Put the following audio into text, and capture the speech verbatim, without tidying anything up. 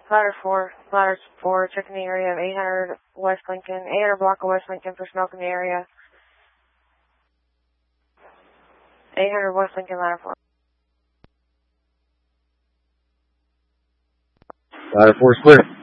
Ladder four, ladder four, checking the area of eight hundred West Lincoln, eight hundred block of West Lincoln for smoke in the area. eight hundred West Lincoln, ladder four. Ladder four is clear.